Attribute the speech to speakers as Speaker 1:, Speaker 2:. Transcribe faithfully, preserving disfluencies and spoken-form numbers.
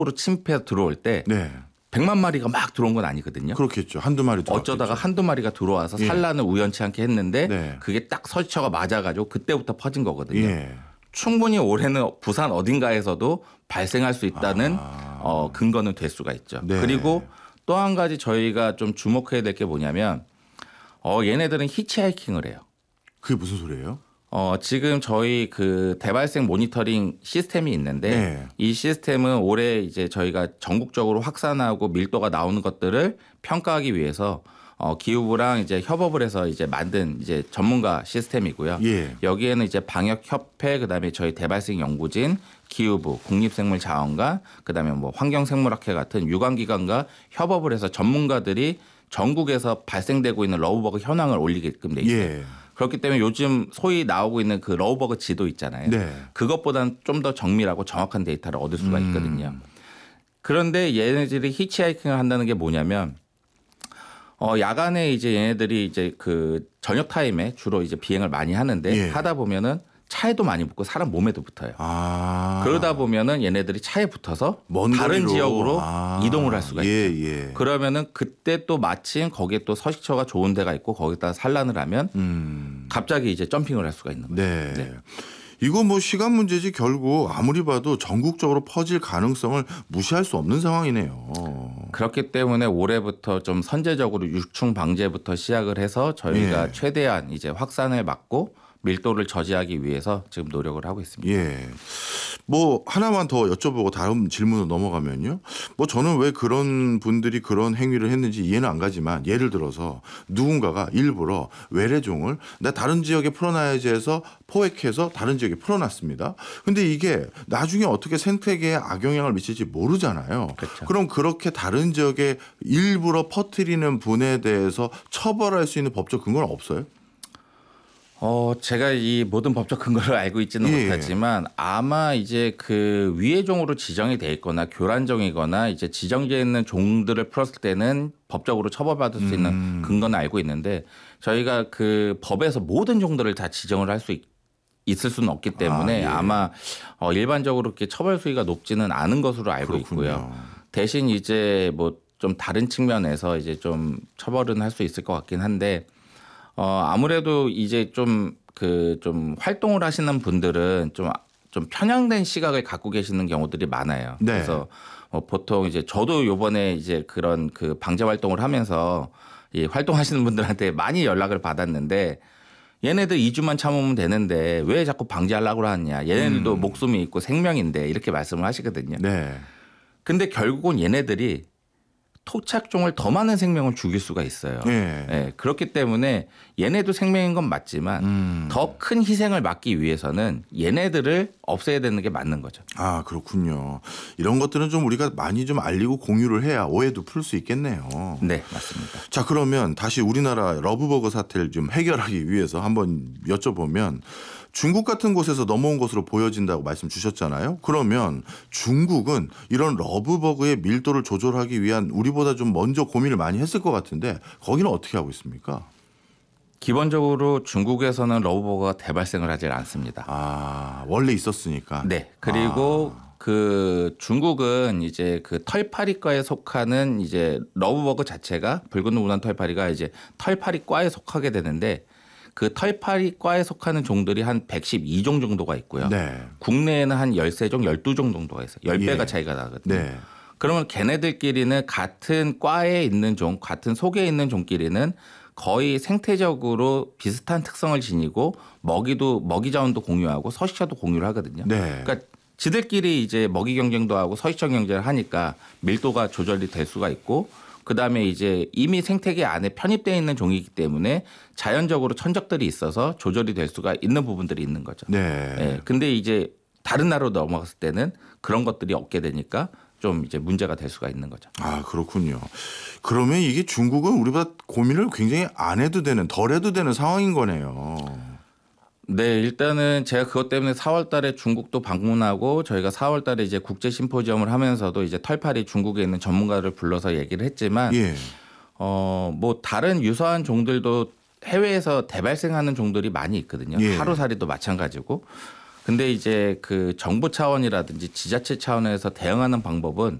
Speaker 1: 침입해서 들어올 때
Speaker 2: 네.
Speaker 1: 백만 마리가 막 들어온 건 아니거든요.
Speaker 2: 그렇겠죠. 한두 마리 들어왔겠죠.
Speaker 1: 어쩌다가 한두 마리가 들어와서
Speaker 2: 예.
Speaker 1: 산란을 우연치 않게 했는데
Speaker 2: 네.
Speaker 1: 그게 딱 서식처가 맞아가지고 그때부터 퍼진 거거든요.
Speaker 2: 예.
Speaker 1: 충분히 올해는 부산 어딘가에서도 발생할 수 있다는
Speaker 2: 아.
Speaker 1: 어, 근거는 될 수가 있죠.
Speaker 2: 네.
Speaker 1: 그리고 또 한 가지 저희가 좀 주목해야 될 게 뭐냐면 어, 얘네들은 히치하이킹을 해요.
Speaker 2: 그게 무슨 소리예요?
Speaker 1: 어, 지금 저희 그 대발생 모니터링 시스템이 있는데
Speaker 2: 네.
Speaker 1: 이 시스템은 올해 이제 저희가 전국적으로 확산하고 밀도가 나오는 것들을 평가하기 위해서 어, 기후부랑 이제 협업을 해서 이제 만든 이제 전문가 시스템이고요.
Speaker 2: 예.
Speaker 1: 여기에는 이제 방역협회, 그다음에 저희 대발생 연구진, 기후부, 국립생물자원관, 그다음에 뭐 환경생물학회 같은 유관기관과 협업을 해서 전문가들이 전국에서 발생되고 있는 러브버그 현황을 올리게끔 돼 있어요.
Speaker 2: 예.
Speaker 1: 그렇기 때문에 요즘 소위 나오고 있는 그 러브버그 지도 있잖아요.
Speaker 2: 네.
Speaker 1: 그것보다는 좀 더 정밀하고 정확한 데이터를 얻을 수가 있거든요.
Speaker 2: 음.
Speaker 1: 그런데 얘네들이 히치하이킹을 한다는 게 뭐냐면 어, 야간에 이제 얘네들이 이제 그 저녁 타임에 주로 이제 비행을 많이 하는데
Speaker 2: 예.
Speaker 1: 하다 보면은 차에도 많이 붙고 사람 몸에도 붙어요.
Speaker 2: 아.
Speaker 1: 그러다 보면은 얘네들이 차에 붙어서
Speaker 2: 먼
Speaker 1: 다른
Speaker 2: 거리로.
Speaker 1: 지역으로
Speaker 2: 아.
Speaker 1: 이동을 할 수가
Speaker 2: 예,
Speaker 1: 있어요.
Speaker 2: 예.
Speaker 1: 그러면은 그때 또 마침 거기에 또 서식처가 좋은 데가 있고 거기다 산란을 하면
Speaker 2: 음.
Speaker 1: 갑자기 이제 점핑을 할 수가 있는 거예요.
Speaker 2: 네.
Speaker 1: 네.
Speaker 2: 이거 뭐 시간 문제지 결국 아무리 봐도 전국적으로 퍼질 가능성을 무시할 수 없는 상황이네요.
Speaker 1: 그렇기 때문에 올해부터 좀 선제적으로 유충 방제부터 시작을 해서 저희가
Speaker 2: 예.
Speaker 1: 최대한 이제 확산을 막고 밀도를 저지하기 위해서 지금 노력을 하고 있습니다.
Speaker 2: 예. 뭐 하나만 더 여쭤보고 다음 질문으로 넘어가면요. 뭐 저는 왜 그런 분들이 그런 행위를 했는지 이해는 안 가지만 예를 들어서 누군가가 일부러 외래종을 나 다른 지역에 풀어놔야지 해서 포획해서 다른 지역에 풀어놨습니다. 근데 이게 나중에 어떻게 생태계에 악영향을 미칠지 모르잖아요.
Speaker 1: 그렇죠.
Speaker 2: 그럼 그렇게 다른 지역에 일부러 퍼뜨리는 분에 대해서 처벌할 수 있는 법적 근거는 없어요?
Speaker 1: 어, 제가 이 모든 법적 근거를 알고 있지는
Speaker 2: 예.
Speaker 1: 못하지만 아마 이제 그 위해종으로 지정이 돼 있거나 교란종이거나 이제 지정되어 있는 종들을 풀었을 때는 법적으로 처벌받을 수 있는
Speaker 2: 음.
Speaker 1: 근거는 알고 있는데 저희가 그 법에서 모든 종들을 다 지정을 할 수 있을 수는 없기 때문에
Speaker 2: 아, 예.
Speaker 1: 아마 어, 일반적으로 그렇게 처벌 수위가 높지는 않은 것으로 알고
Speaker 2: 그렇군요.
Speaker 1: 있고요. 대신 이제 뭐 좀 다른 측면에서 이제 좀 처벌은 할 수 있을 것 같긴 한데 어, 아무래도 이제 좀 그 좀 활동을 하시는 분들은 좀, 좀 편향된 시각을 갖고 계시는 경우들이 많아요.
Speaker 2: 네.
Speaker 1: 그래서 어, 보통 이제 저도 요번에 이제 그런 그 방제 활동을 하면서 이 활동하시는 분들한테 많이 연락을 받았는데 얘네들 이 주만 참으면 되는데 왜 자꾸 방제하려고 하느냐. 얘네들도
Speaker 2: 음.
Speaker 1: 목숨이 있고 생명인데 이렇게 말씀을 하시거든요.
Speaker 2: 네.
Speaker 1: 근데 결국은 얘네들이 토착종을 더 많은 생명을 죽일 수가 있어요.
Speaker 2: 예.
Speaker 1: 네, 그렇기 때문에 얘네도 생명인 건 맞지만
Speaker 2: 음.
Speaker 1: 더 큰 희생을 막기 위해서는 얘네들을 없애야 되는 게 맞는 거죠.
Speaker 2: 아, 그렇군요. 이런 것들은 좀 우리가 많이 좀 알리고 공유를 해야 오해도 풀 수 있겠네요.
Speaker 1: 네, 맞습니다.
Speaker 2: 자, 그러면 다시 우리나라 러브버그 사태를 좀 해결하기 위해서 한번 여쭤보면 중국 같은 곳에서 넘어온 것으로 보여진다고 말씀 주셨잖아요. 그러면 중국은 이런 러브버그의 밀도를 조절하기 위한 우리보다 좀 먼저 고민을 많이 했을 것 같은데 거기는 어떻게 하고 있습니까?
Speaker 1: 기본적으로 중국에서는 러브버그가 대발생을 하질 않습니다.
Speaker 2: 아, 원래 있었으니까.
Speaker 1: 네. 그리고
Speaker 2: 아.
Speaker 1: 그 중국은 이제 그 털파리과에 속하는 이제 러브버그 자체가 붉은 무난 털파리가 이제 털파리과에 속하게 되는데 그 털파리과에 속하는 종들이 한 백십이 종 정도가 있고요.
Speaker 2: 네.
Speaker 1: 국내에는 한 십삼 종, 십이 종 정도가 있어요. 십 배가
Speaker 2: 예.
Speaker 1: 차이가 나거든요.
Speaker 2: 네.
Speaker 1: 그러면 걔네들끼리는 같은 과에 있는 종, 같은 속에 있는 종끼리는 거의 생태적으로 비슷한 특성을 지니고 먹이도 먹이 자원도 공유하고 서식처도 공유를 하거든요.
Speaker 2: 네.
Speaker 1: 그러니까 지들끼리 이제 먹이 경쟁도 하고 서식처 경쟁을 하니까 밀도가 조절이 될 수가 있고 그다음에 이제 이미 생태계 안에 편입되어 있는 종이기 때문에 자연적으로 천적들이 있어서 조절이 될 수가 있는 부분들이 있는 거죠.
Speaker 2: 네.
Speaker 1: 네. 근데 이제 다른 나라로 넘어갔을 때는 그런 것들이 없게 되니까 좀 이제 문제가 될 수가 있는 거죠.
Speaker 2: 아, 그렇군요. 그러면 이게 중국은 우리보다 고민을 굉장히 안 해도 되는, 덜 해도 되는 상황인 거네요.
Speaker 1: 네, 일단은 제가 그것 때문에 사월 달에 중국도 방문하고 저희가 사월 달에 이제 국제 심포지엄을 하면서도 이제 털파리 중국에 있는 전문가를 불러서 얘기를 했지만
Speaker 2: 예.
Speaker 1: 어, 뭐 다른 유사한 종들도 해외에서 대발생하는 종들이 많이 있거든요.
Speaker 2: 예.
Speaker 1: 하루살이도 마찬가지고. 근데 이제 그 정부 차원이라든지 지자체 차원에서 대응하는 방법은